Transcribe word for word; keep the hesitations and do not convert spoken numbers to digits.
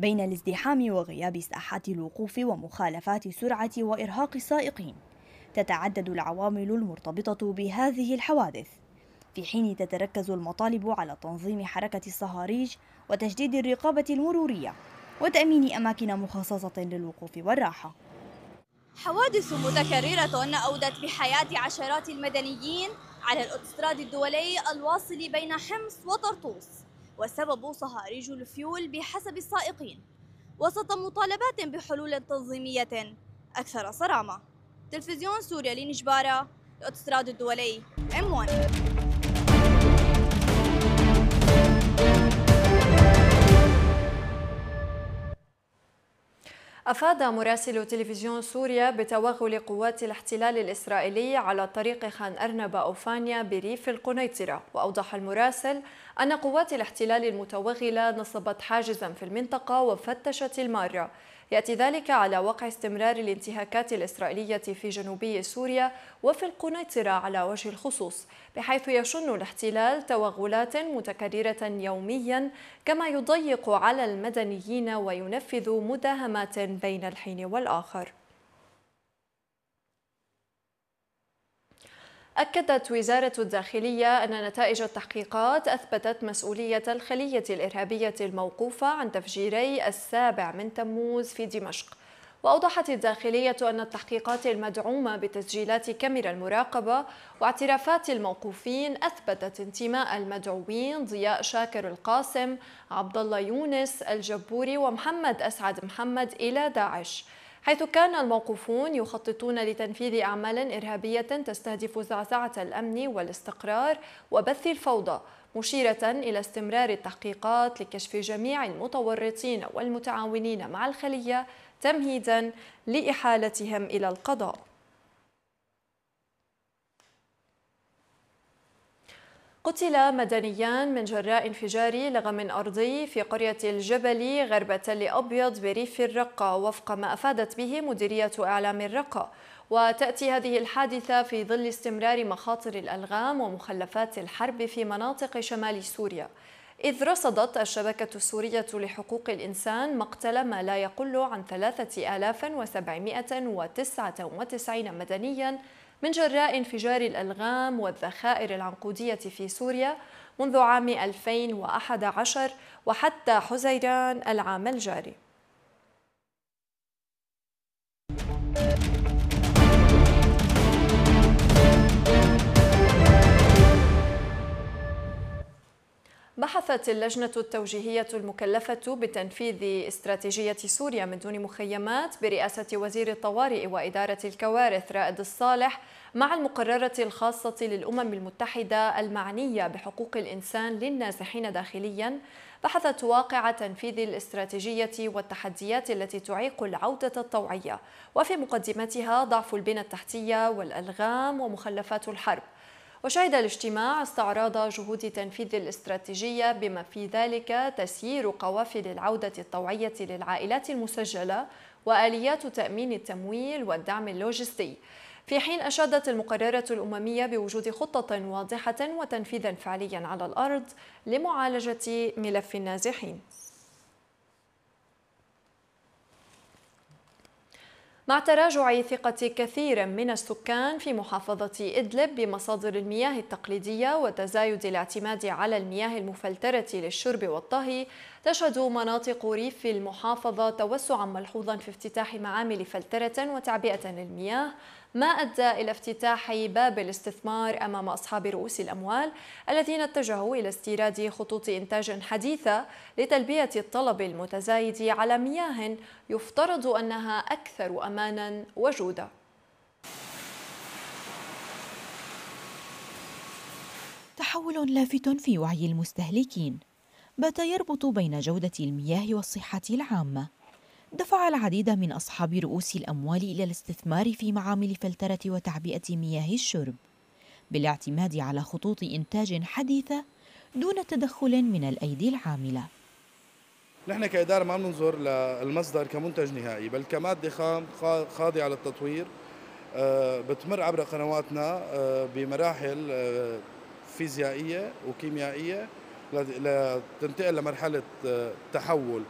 بين الازدحام وغياب ساحات الوقوف ومخالفات سرعة وإرهاق السائقين. تتعدد العوامل المرتبطة بهذه الحوادث، في حين تتركز المطالب على تنظيم حركة الصهاريج وتشديد الرقابة المرورية وتأمين أماكن مخصصة للوقوف والراحة. حوادث متكررة أودت بحياة عشرات المدنيين على الأوتوستراد الدولي الواصل بين حمص وطرطوس، والسبب صهاريج الفيول بحسب السائقين، وسط مطالبات بحلول تنظيمية أكثر صرامة. تلفزيون سوريا لنجبارة، الأوتوستراد الدولي، إم واحد. أفاد مراسل تلفزيون سوريا بتوغل قوات الاحتلال الإسرائيلي على طريق خان أرنب أوفانيا بريف القنيطرة. وأوضح المراسل أن قوات الاحتلال المتوغلة نصبت حاجزا في المنطقة وفتشت المارة. يأتي ذلك على وقع استمرار الانتهاكات الإسرائيلية في جنوبي سوريا وفي القنيطرة على وجه الخصوص، بحيث يشن الاحتلال توغلات متكررة يوميا، كما يضيق على المدنيين وينفذ مداهمات بين الحين والآخر. أكدت وزارة الداخلية أن نتائج التحقيقات أثبتت مسؤولية الخلية الإرهابية الموقوفة عن تفجيري السابع من تموز في دمشق. وأوضحت الداخلية أن التحقيقات المدعومة بتسجيلات كاميرا المراقبة واعترافات الموقوفين أثبتت انتماء المدعوين ضياء شاكر القاسم، عبد الله يونس الجبوري ومحمد أسعد محمد إلى داعش، حيث كان الموقوفون يخططون لتنفيذ أعمال إرهابية تستهدف زعزعة الأمن والاستقرار وبث الفوضى، مشيرة إلى استمرار التحقيقات لكشف جميع المتورطين والمتعاونين مع الخلية تمهيدا لإحالتهم إلى القضاء. قتل مدنيان من جراء انفجار لغم أرضي في قرية الجبلي غرب تل أبيض بريف الرقة، وفق ما أفادت به مديرية إعلام الرقة. وتأتي هذه الحادثة في ظل استمرار مخاطر الألغام ومخلفات الحرب في مناطق شمال سوريا، إذ رصدت الشبكة السورية لحقوق الإنسان مقتل ما لا يقل عن ثلاثة آلاف وسبعمائة وتسعة وتسعين مدنيا من جراء انفجار الألغام والذخائر العنقودية في سوريا منذ عام ألفين وأحد عشر وحتى حزيران العام الجاري. بحثت اللجنة التوجيهية المكلفة بتنفيذ استراتيجية سوريا من دون مخيمات برئاسة وزير الطوارئ وإدارة الكوارث رائد الصالح مع المقررة الخاصة للأمم المتحدة المعنية بحقوق الإنسان للنازحين داخليا، بحثت واقع تنفيذ الاستراتيجية والتحديات التي تعيق العودة الطوعية، وفي مقدمتها ضعف البنى التحتية والألغام ومخلفات الحرب. وشهد الاجتماع استعراض جهود تنفيذ الاستراتيجية بما في ذلك تسيير قوافل العودة الطوعية للعائلات المسجلة وآليات تأمين التمويل والدعم اللوجستي، في حين أشادت المقررة الأممية بوجود خطة واضحة وتنفيذا فعليا على الأرض لمعالجة ملف النازحين. مع تراجع ثقة كثير من السكان في محافظة إدلب بمصادر المياه التقليدية وتزايد الاعتماد على المياه المفلترة للشرب والطهي، تشهد مناطق ريف المحافظة توسعا ملحوظا في افتتاح معامل فلترة وتعبئة للمياه، ما أدى إلى افتتاح باب الاستثمار أمام أصحاب رؤوس الأموال الذين اتجهوا إلى استيراد خطوط إنتاج حديثة لتلبية الطلب المتزايد على مياه يفترض أنها أكثر أمانا وجودة. تحول لافت في وعي المستهلكين بات يربط بين جودة المياه والصحة العامة، دفع العديد من أصحاب رؤوس الأموال إلى الاستثمار في معامل فلترة وتعبئة مياه الشرب بالاعتماد على خطوط إنتاج حديثة دون تدخل من الأيدي العاملة. نحن كإدارة ما بننظر للمصدر كمنتج نهائي، بل كمادة خام خاضعة للتطوير بتمر عبر قنواتنا بمراحل فيزيائية وكيميائية لتنتقل لمرحلة تحول